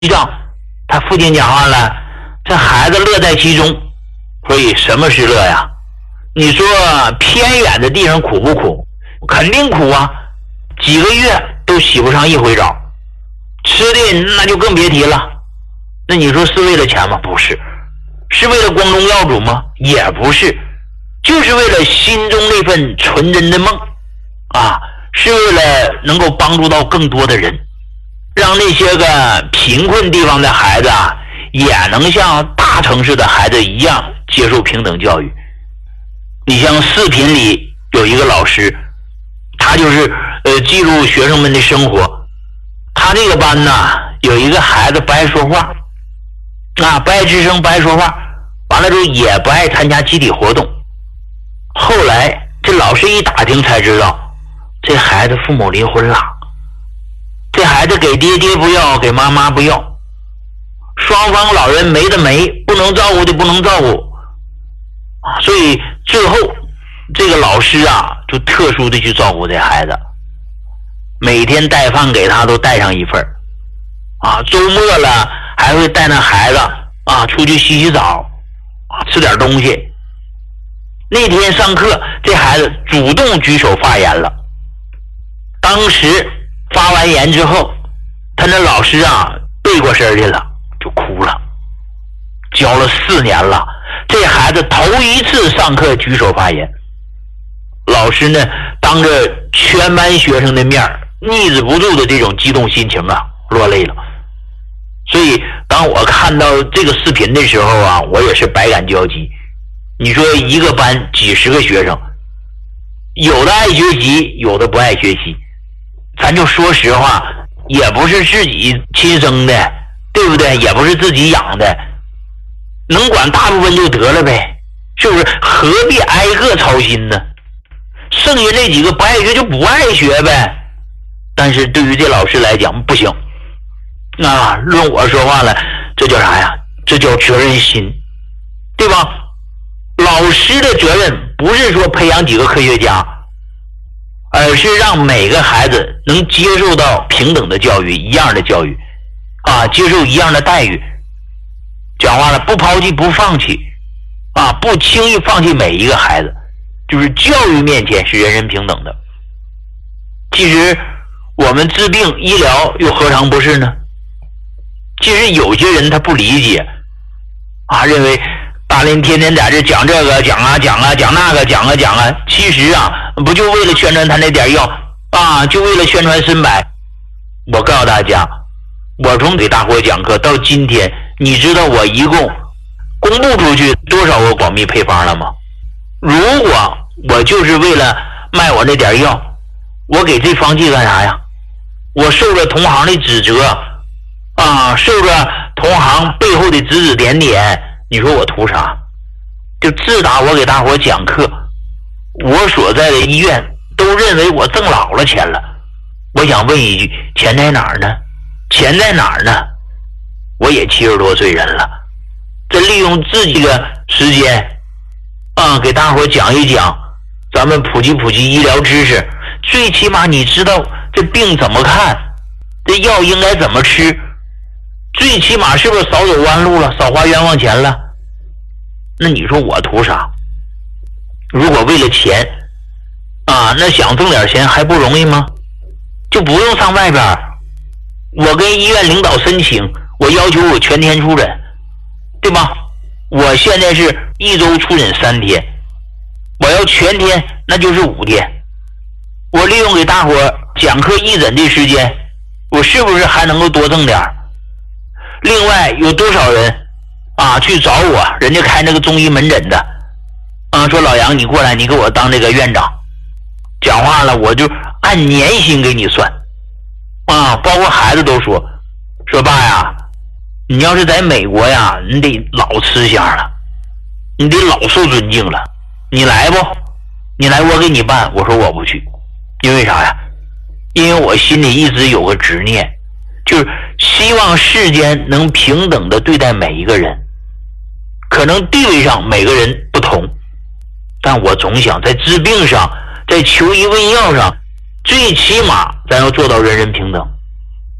仗，他父亲讲话了，这孩子乐在其中。所以什么是乐呀？你说偏远的地方苦不苦？肯定苦啊，几个月都洗不上一回澡，吃的那就更别提了。那你说是为了钱吗？不是。是为了光宗耀祖吗？也不是。就是为了心中那份纯真的梦啊，是为了能够帮助到更多的人，让那些个贫困地方的孩子啊，也能像大城市的孩子一样接受平等教育。你像视频里有一个老师，他就是记录学生们的生活。他这个班呢，有一个孩子不爱说话啊，不爱吱声，不爱说话，完了之后也不爱参加集体活动。后来这老师一打听才知道，这孩子父母离婚了，这孩子给爹爹不要，给妈妈不要，双方老人没的没，不能照顾的不能照顾，所以最后这个老师啊就特殊的去照顾这孩子，每天带饭给他都带上一份啊，周末了还会带那孩子啊出去洗洗澡啊，吃点东西。那天上课，这孩子主动举手发言了。当时发完言之后，他那老师啊背过身去了，就哭了。教了4年了，这孩子头一次上课举手发言，老师呢当着全班学生的面抑制不住的这种激动心情啊，落泪了。所以当我看到这个视频的时候啊，我也是百感交集。你说一个班几十个学生，有的爱学习，有的不爱学习，咱就说实话，也不是自己亲生的，对不对？也不是自己养的，能管大部分就得了呗，是不是？何必挨个操心呢？剩下那几个不爱学就不爱学呗。但是对于这老师来讲不行啊，论我说话了，这叫啥呀？这叫责任心，对吧？老师的责任不是说培养几个科学家，而是让每个孩子能接受到平等的教育，一样的教育啊，接受一样的待遇。讲话了，不抛弃不放弃啊，不轻易放弃每一个孩子，就是教育面前是人人平等的。其实我们治病医疗又何尝不是呢？其实有些人他不理解啊，认为大林天天在这讲这个讲啊讲啊讲那个讲啊讲啊，其实啊不就为了宣传他那点药啊，就为了宣传参百。我告诉大家，我从给大伙讲课到今天，你知道我一共公布出去多少个广密配方了吗？如果我就是为了卖我那点药，我给这方剂干啥呀？我受着同行的指责啊，受着同行背后的指指点点，你说我图啥？就自打我给大伙讲课，我所在的医院都认为我挣老了钱了。我想问一句，钱在哪儿呢？钱在哪儿呢？我也70多岁人了，这利用自己的时间啊，给大伙讲一讲，咱们普及普及医疗知识，最起码你知道这病怎么看，这药应该怎么吃，最起码是不是少走弯路了，少花冤枉钱了？那你说我图啥？如果为了钱啊，那想挣点钱还不容易吗？就不用上外边，我跟医院领导申请，我要求我全天出诊，对吧？我现在是1周出诊3天，我要全天那就是5天。我利用给大伙讲课义诊的时间，我是不是还能够多挣点？另外有多少人啊去找我，人家开那个中医门诊的啊，说老杨你过来，你给我当这个院长，讲话了我就按年薪给你算啊，包括孩子都说爸呀，你要是在美国呀，你得老吃香了，你得老受尊敬了，你来不？你来我给你办。我说我不去，因为啥呀？因为我心里一直有个执念，就是希望世间能平等的对待每一个人。可能地位上每个人不同，但我总想在治病上，在求医问药上，最起码咱要做到人人平等。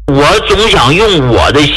我总想用我的